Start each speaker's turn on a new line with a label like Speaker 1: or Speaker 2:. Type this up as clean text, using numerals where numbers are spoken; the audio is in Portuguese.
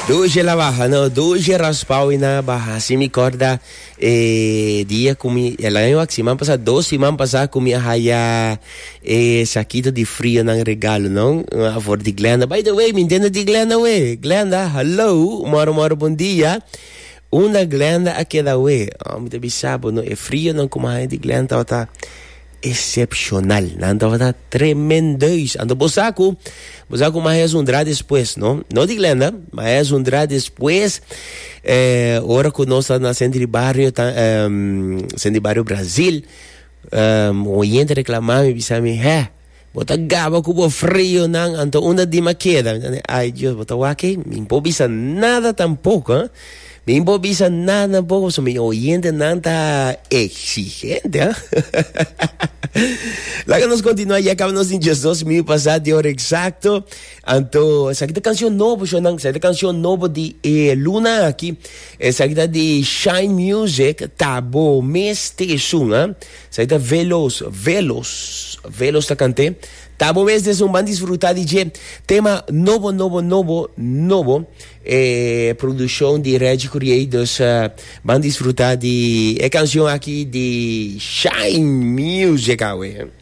Speaker 1: Doje la baja, no, doje raspau e na baja. Se me corda, dia comi, ela ganhou a semana passada, 2 semanas passadas comi a raia saquito de frio na regalo, não? A favor de Glenda. By the way, me entende de Glenda, we? Glenda, hello, moro, bom dia. Uma Glenda aqui da we. Muito bisabo, não? É frio, não como a raia de Glenda, tá excepcional, não? Tá tremendos. Ando bosaco mais um dia depois, não? Não de Glenda, mas um dia depois, ora que nós estamos na Centro de Barrio, Centro de Barrio Brasil, o oyente reclamava, me disse, bota gaba com frio, não? Então, uma de maqueda. Ai, Deus, bota aqui, me improvisa nada tampouco, hein? Me improvisa nada tampouco, so meu oyente não está exigente, hein? Lá que nós continuamos, já acabamos em 2 mil passados de hora exato. Então, essa aqui é canção nova, essa é canção nova de Luna aqui. Essa aqui é de Shine Music, tá bom, mês de junho, essa aqui é Velos tá cantando. Tá bom, mês de junho, vamos desfrutar de tema novo, produção de Red Creators, vamos desfrutar de canção aqui de Shine Music,